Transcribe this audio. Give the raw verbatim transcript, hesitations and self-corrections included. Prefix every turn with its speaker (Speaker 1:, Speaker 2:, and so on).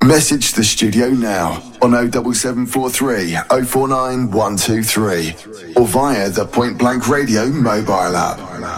Speaker 1: Message the studio now on oh seven seven four three oh four nine one two three or via the Point Blank Radio mobile app.